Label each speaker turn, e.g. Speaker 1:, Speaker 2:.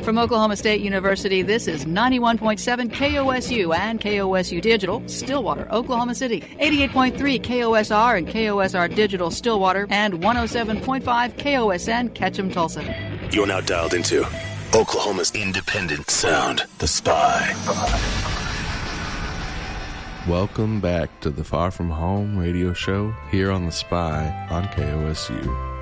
Speaker 1: From Oklahoma State University, this is 91.7 KOSU and KOSU Digital, Stillwater, Oklahoma City, 88.3 KOSR and KOSR Digital, Stillwater, and 107.5 KOSN, Ketchum, Tulsa.
Speaker 2: You're now dialed into Oklahoma's independent sound, The Spy.
Speaker 3: Welcome back to the Far From Home radio show here on The Spy on KOSU.